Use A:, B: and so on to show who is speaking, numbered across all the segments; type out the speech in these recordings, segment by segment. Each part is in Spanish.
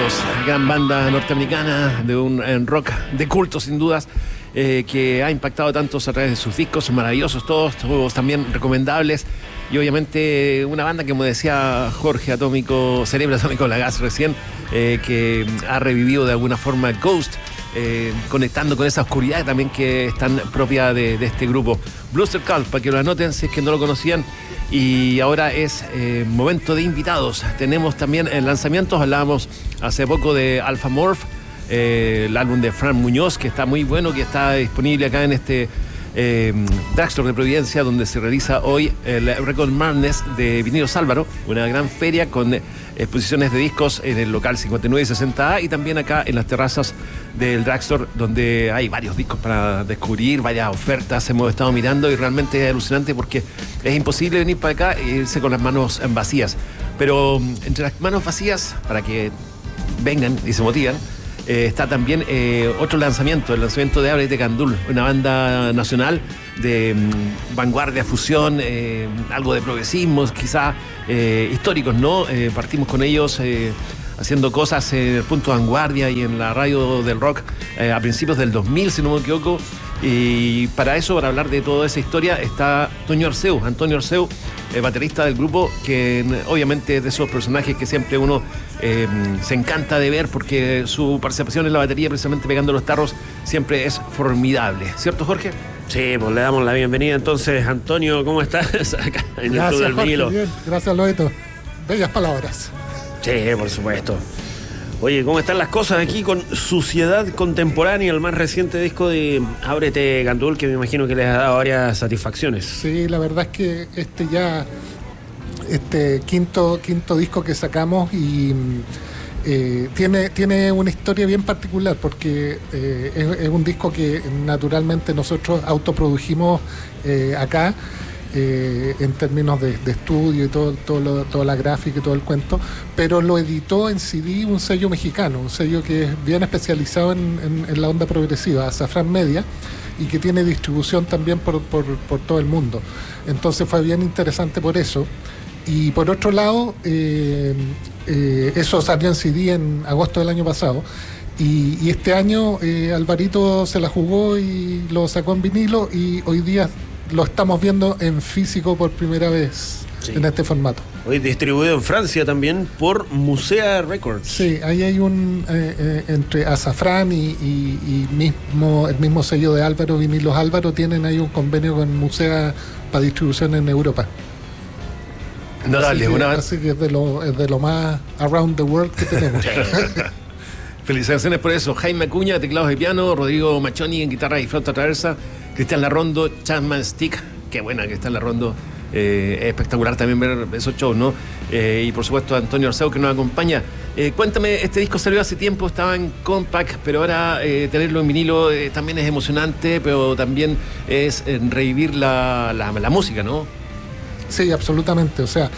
A: Invitados, gran banda norteamericana de un rock de culto sin dudas, que ha impactado a tantos a través de sus discos, maravillosos todos también recomendables, y obviamente una banda que, como decía Jorge, Cerebro Atómico Lagaz recién, que ha revivido de alguna forma Ghost, conectando con esa oscuridad también que es tan propia de este grupo. Bluster Cult, para que lo anoten si es que no lo conocían. Y ahora es momento de invitados. Tenemos también lanzamientos. Hablábamos hace poco de Alpha Morph, el álbum de Fran Muñoz, que está muy bueno, que está disponible acá en este Drugstore de Providencia, donde se realiza hoy el Record Madness de Vinilos Álvaro, una gran feria con exposiciones de discos en el local 59 y 60A, y también acá en las terrazas del Drugstore, donde hay varios discos para descubrir, varias ofertas. Hemos estado mirando y realmente es alucinante, porque es imposible venir para acá e irse con las manos vacías. Pero entre las manos vacías, para que vengan y se motivan, está también otro lanzamiento, el lanzamiento de Ábrete Gandul, una banda nacional de vanguardia, fusión, algo de progresismo, quizá históricos, ¿no? Partimos con ellos haciendo cosas en el punto de vanguardia y en la radio del rock a principios del 2000, si no me equivoco. Y para eso, para hablar de toda esa historia, está Antonio Arceu, baterista del grupo, que obviamente es de esos personajes que siempre uno se encanta de ver, porque su participación en la batería, precisamente pegando los tarros, siempre es formidable. ¿Cierto, Jorge?
B: Sí, pues le damos la bienvenida entonces. Antonio, ¿cómo estás? Acá en el Club del Vinilo.
C: Bien. Gracias, Loeto. Bellas palabras.
B: Sí, por supuesto. Oye, ¿cómo están las cosas aquí con Suciedad Contemporánea, el más reciente disco de Ábrete Gandul, que me imagino que les ha dado varias satisfacciones?
C: Sí, la verdad es que este quinto disco que sacamos, y tiene una historia bien particular, porque es un disco que naturalmente nosotros autoprodujimos acá, en términos de estudio y toda la gráfica y todo el cuento, pero lo editó en CD un sello mexicano, un sello que es bien especializado en la onda progresiva, Azafrán Media, y que tiene distribución también por todo el mundo. Entonces fue bien interesante por eso. Y por otro lado, eso salió en CD en agosto del año pasado. Y este año Alvarito se la jugó y lo sacó en vinilo, y hoy día lo estamos viendo en físico por primera vez, sí, en este formato.
B: Hoy distribuido en Francia también por Musea Records.
C: Sí, ahí hay entre Azafrán y el mismo sello de Álvaro, Vinilos Álvaro, tienen ahí un convenio con Musea para distribución en Europa. Así que es de lo más around the world que tenemos.
A: Felicitaciones por eso. Jaime Acuña, teclados y piano, Rodrigo Machoni en guitarra y flauta traversa, Cristian Larrondo, Chapman Stick, qué buena Cristian Larrondo, es espectacular también ver esos shows, ¿no? Y por supuesto Antonio Arceu, que nos acompaña. Cuéntame, este disco salió hace tiempo, estaba en compact, pero ahora tenerlo en vinilo también es emocionante, pero también es revivir la música, ¿no?
C: Sí, absolutamente. O sea,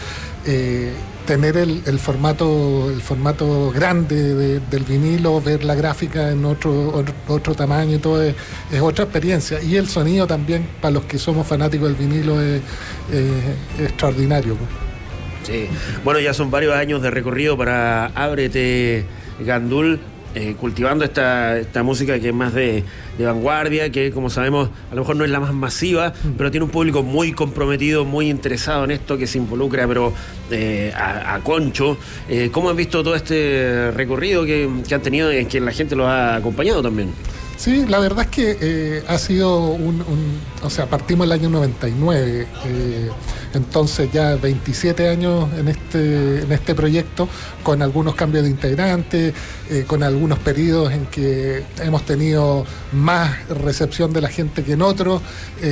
C: tener el formato grande del vinilo, ver la gráfica en otro tamaño y todo, es otra experiencia. Y el sonido también, para los que somos fanáticos del vinilo, es extraordinario.
B: Sí. Bueno, ya son varios años de recorrido para Ábrete Gandul, cultivando esta música que es más de vanguardia, que como sabemos a lo mejor no es la más masiva, pero tiene un público muy comprometido, muy interesado en esto, que se involucra pero a concho. ¿Cómo han visto todo este recorrido que han tenido, en que la gente los ha acompañado también?
C: Sí, la verdad es que ha sido o sea, partimos el año 99, entonces ya 27 años en este proyecto, con algunos cambios de integrantes, con algunos periodos en que hemos tenido más recepción de la gente que en otros,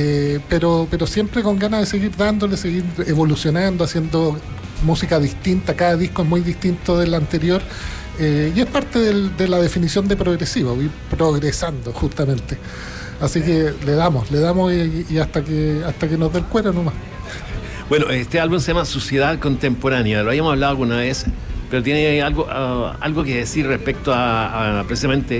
C: pero siempre con ganas de seguir dándole, seguir evolucionando, haciendo música distinta. Cada disco es muy distinto del anterior. Y es parte de la definición de progresivo, ir progresando justamente. Así que le damos y hasta que nos dé el cuero nomás.
A: Bueno, este álbum se llama Suciedad Contemporánea, lo habíamos hablado alguna vez, pero tiene algo que decir respecto a precisamente,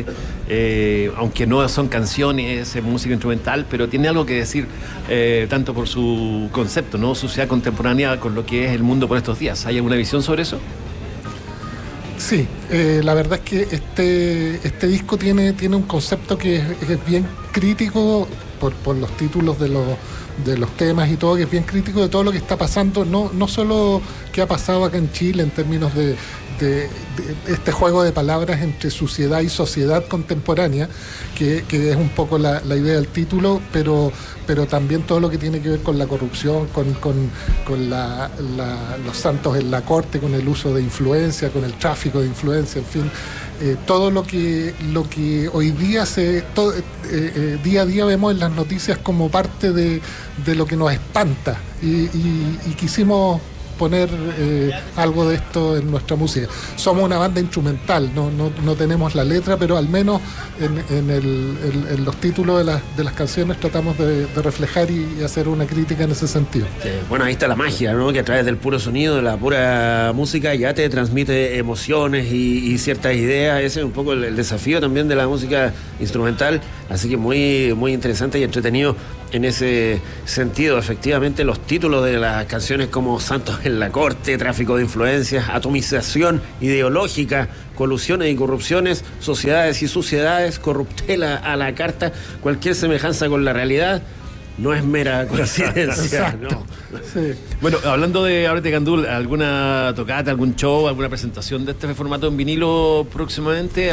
A: aunque no son canciones, es música instrumental, pero tiene algo que decir tanto por su concepto, ¿no? Sociedad contemporánea con lo que es el mundo por estos días. ¿Hay alguna visión sobre eso?
C: Sí, la verdad es que este disco tiene un concepto que es bien crítico por los títulos de los temas y todo, que es bien crítico de todo lo que está pasando, no solo qué ha pasado acá en Chile en términos de este juego de palabras entre suciedad y sociedad contemporánea, que es un poco la idea del título, pero también todo lo que tiene que ver con la corrupción, con los santos en la corte, con el uso de influencia, con el tráfico de influencia, en fin, todo lo que hoy día día a día vemos en las noticias como parte de lo que nos espanta, y quisimos poner algo de esto en nuestra música. Somos una banda instrumental, no tenemos la letra, pero al menos en los títulos de las canciones tratamos de reflejar y hacer una crítica en ese sentido.
B: Sí, bueno, ahí está la magia, ¿no? Que a través del puro sonido, de la pura música, ya te transmite emociones y ciertas ideas. Ese es un poco el desafío también de la música instrumental, así que muy, muy interesante y entretenido en ese sentido. Efectivamente, los títulos de las canciones como Santos en la Corte, Tráfico de Influencias, Atomización Ideológica, Colusiones y Corrupciones, Sociedades y Suciedades, Corruptela a la carta, cualquier semejanza con la realidad no es mera coincidencia.
C: Exacto.
B: ¿No?
C: Sí.
A: Bueno, hablando de Ábrete Gandul, ¿alguna tocata, algún show, alguna presentación de este formato en vinilo próximamente?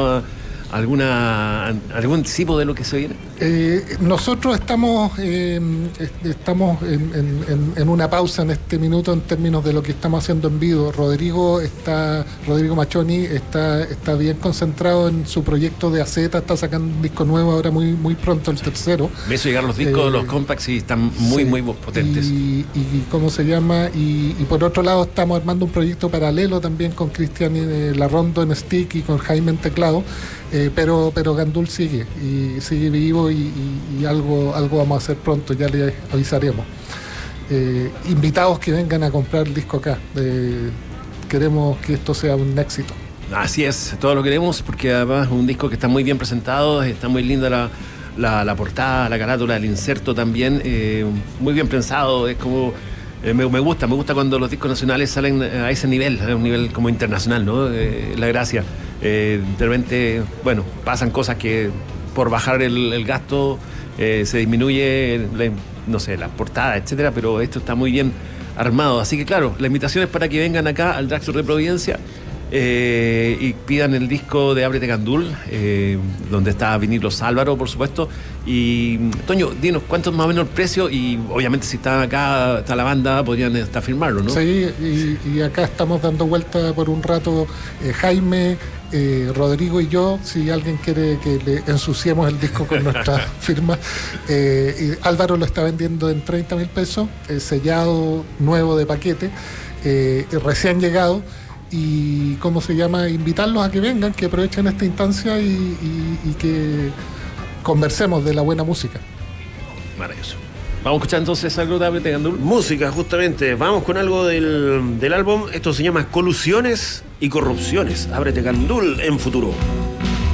A: ¿Algún tipo de lo que se viene?
C: Nosotros estamos en una pausa en este minuto en términos de lo que estamos haciendo en vivo. Rodrigo Machoni está bien concentrado en su proyecto de Aceta, está sacando un disco nuevo ahora muy pronto, el tercero.
A: Me hizo llegar los discos, los compacts, y están muy potentes.
C: Y ¿cómo se llama? Y por otro lado estamos armando un proyecto paralelo también con Cristian Larrondo en stick y con Jaime en teclado. Pero Gandul sigue vivo y algo vamos a hacer pronto, ya les avisaremos. Invitados que vengan a comprar el disco acá. Queremos que esto sea un éxito.
A: Así es, todo lo queremos, porque además es un disco que está muy bien presentado, está muy linda la portada, la carátula, el inserto también, muy bien pensado. Es como me gusta cuando los discos nacionales salen a ese nivel, a un nivel como internacional, ¿no? La gracia. De repente, bueno, pasan cosas que por bajar el gasto se disminuye, la portada, etcétera, pero esto está muy bien armado. Así que claro, la invitación es para que vengan acá al Drugstore de Providencia y pidan el disco de Ábrete Gandul, donde está Vinilos Álvaro, por supuesto. Y Toño, dinos cuánto es más o menos el precio, y obviamente si están acá, está la banda, podrían hasta firmarlo, ¿no?
C: Sí, y acá estamos dando vuelta por un rato, Jaime, Rodrigo y yo, si alguien quiere que le ensuciemos el disco con nuestra firma. Y Álvaro lo está vendiendo en 30.000 pesos, sellado, nuevo de paquete, recién llegado. Y ¿cómo se llama? Invitarlos a que vengan, que aprovechen esta instancia y que conversemos de la buena música.
A: Maravilloso. Vamos a escuchar entonces algo de Ábrete Gandul.
B: Música, justamente. Vamos con algo del álbum. Esto se llama Colusiones y Corrupciones. Ábrete Gandul en Futuro.